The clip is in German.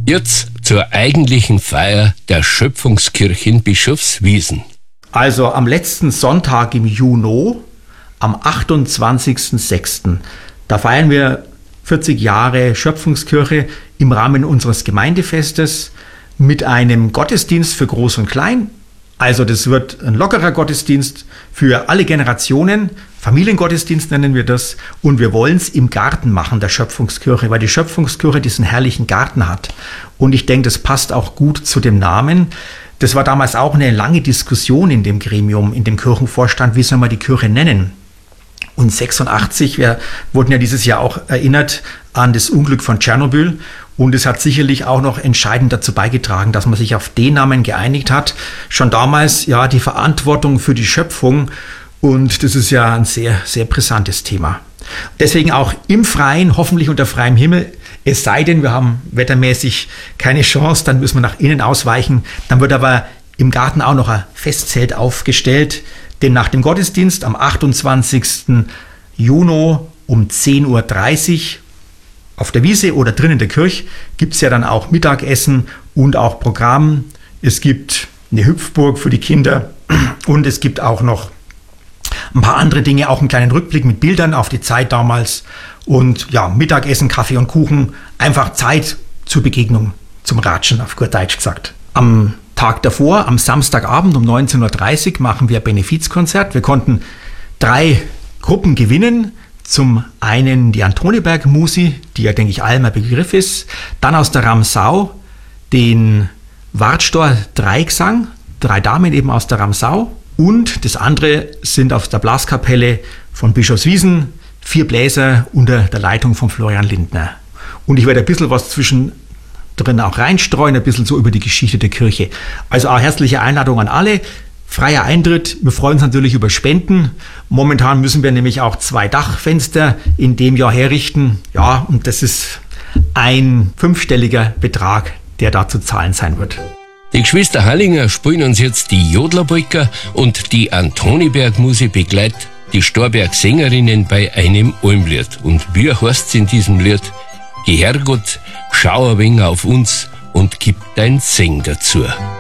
Jetzt zur eigentlichen Feier der Schöpfungskirche in Bischofswiesen. Also am letzten Sonntag im Juni, am 28.06., da feiern wir 40 Jahre Schöpfungskirche im Rahmen unseres Gemeindefestes mit einem Gottesdienst für Groß und Klein. Also das wird ein lockerer Gottesdienst für alle Generationen, Familiengottesdienst nennen wir das. Und wir wollen es im Garten machen, der Schöpfungskirche, weil die Schöpfungskirche diesen herrlichen Garten hat. Und ich denke, das passt auch gut zu dem Namen. Das war damals auch eine lange Diskussion in dem Gremium, in dem Kirchenvorstand, wie soll man die Kirche nennen? Und 86, wir wurden ja dieses Jahr auch erinnert an das Unglück von Tschernobyl. Und es hat sicherlich auch noch entscheidend dazu beigetragen, dass man sich auf den Namen geeinigt hat. Schon damals, ja, die Verantwortung für die Schöpfung. Und das ist ja ein sehr, sehr brisantes Thema. Deswegen auch im Freien, hoffentlich unter freiem Himmel. Es sei denn, wir haben wettermäßig keine Chance, dann müssen wir nach innen ausweichen. Dann wird aber im Garten auch noch ein Festzelt aufgestellt. Denn nach dem Gottesdienst am 28. Juni um 10.30 Uhr auf der Wiese oder drin in der Kirche gibt es ja dann auch Mittagessen und auch Programm. Es gibt eine Hüpfburg für die Kinder und es gibt auch noch ein paar andere Dinge, auch einen kleinen Rückblick mit Bildern auf die Zeit damals. Und ja, Mittagessen, Kaffee und Kuchen, einfach Zeit zur Begegnung, zum Ratschen, auf gut Deutsch gesagt. Am Tag davor, am Samstagabend um 19.30 Uhr machen wir ein Benefizkonzert. Wir konnten 3 Gruppen gewinnen. Zum einen die Antoniberg-Musi, die ja, denke ich, allen ein Begriff ist. Dann aus der Ramsau den Wartstor Dreigesang, 3 Damen eben aus der Ramsau. Und das andere sind aus der Blaskapelle von Bischofswiesen 4 Bläser unter der Leitung von Florian Lindner. Und ich werde ein bisschen was zwischendrin auch reinstreuen, ein bisschen so über die Geschichte der Kirche. Also auch herzliche Einladung an alle. Freier Eintritt. Wir freuen uns natürlich über Spenden. Momentan müssen wir nämlich auch 2 Dachfenster in dem Jahr herrichten. Ja, und das ist ein 5-stelliger Betrag, der da zu zahlen sein wird. Die Geschwister Hallinger spielen uns jetzt die Jodlerpolka und die Antoniberg-Musi begleitet die Storberg-Sängerinnen bei einem Almlied. Und wie heißt's in diesem Lied? Geh Herrgott, schau ein wenig auf uns und gib dein Seng dazu.